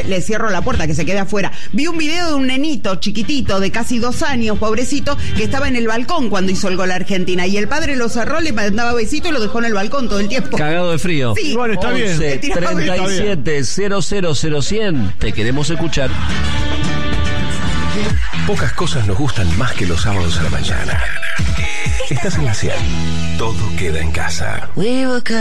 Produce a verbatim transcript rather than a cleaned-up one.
le cierro la puerta, que se quede afuera. Vi un video de un nenito chiquitito de casi dos años, pobrecito, que estaba en el balcón cuando hizo el gol a Argentina. Y el padre lo cerró, le mandaba besito y lo dejó en el balcón todo el tiempo. Cagado de frío. Sí. Bueno, está bien. once treinta y siete cero cero cero cien. Te queremos escuchar. Pocas cosas nos gustan más que los sábados a la mañana. Estás en la cien. Todo queda en casa.